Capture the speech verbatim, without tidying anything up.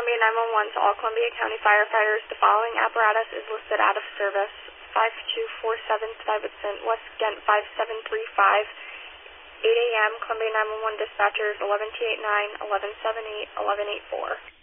Columbia nine one one to all Columbia County firefighters. The following apparatus is listed out of service. five two four seven Stuyvesant, West Ghent five seven three five, eight A M Columbia nine one one dispatchers, eleven T eighty-nine, eleven seventy-eight, eleven eighty-four.